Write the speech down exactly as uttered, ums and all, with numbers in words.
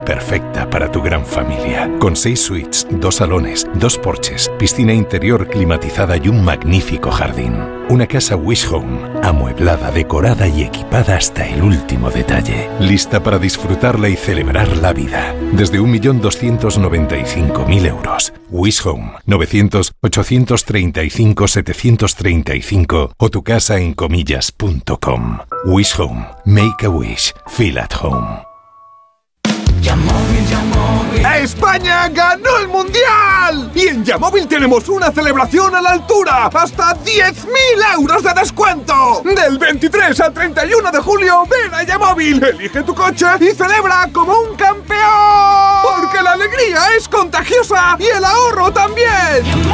Perfecta para tu gran familia. Con seis suites, dos salones, dos porches, piscina interior climatizada y un magnífico jardín. Una casa Wish Home, amueblada, decorada y equipada hasta el último detalle. Lista para disfrutarla y celebrar la vida. Desde un millón doscientos noventa y cinco mil euros. Wish Home, novecientos, ochocientos treinta y cinco, setecientos treinta y cinco o tu casa en comillas punto com. Wish Home. Make a wish. Feel at home. Yamóvil, Yamóvil. ¡España ganó el Mundial! Y en Yamóvil tenemos una celebración a la altura. ¡Hasta diez mil euros de descuento! Del veintitrés al treinta y uno de julio, ven a Yamóvil, elige tu coche y celebra como un campeón. Porque la alegría es contagiosa y el ahorro también.